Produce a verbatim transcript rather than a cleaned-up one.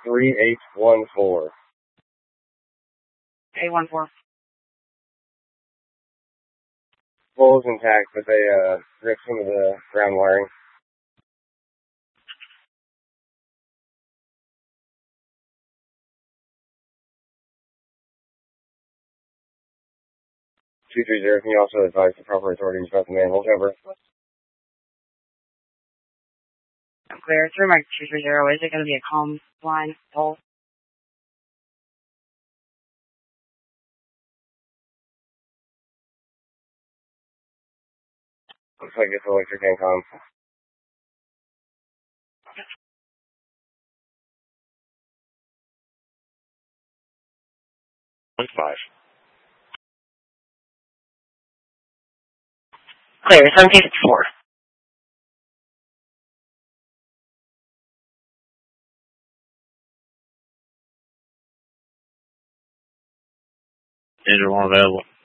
three eight one four. eight one four. Pole is intact, but they uh, ripped some of the ground wiring. two three zero, can you also advise the proper authorities about the manhole cover? I'm clear. Through my two three zero, is it going to be a comm line pole? Looks like it's electric and comm. One five. Clear. seventeen fifty-four. Engine one available.